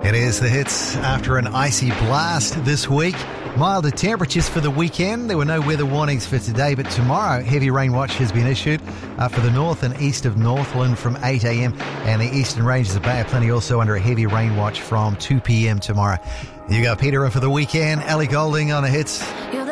It is the hits after an icy blast this week. Milder temperatures for the weekend. There were no weather warnings for today, but tomorrow heavy rain watch has been issued for the north and east of Northland from 8 a.m. and the eastern ranges of Bay of Plenty also under a heavy rain watch from 2 p.m. tomorrow. You got Peter in for the weekend. Ellie Goulding on the hits.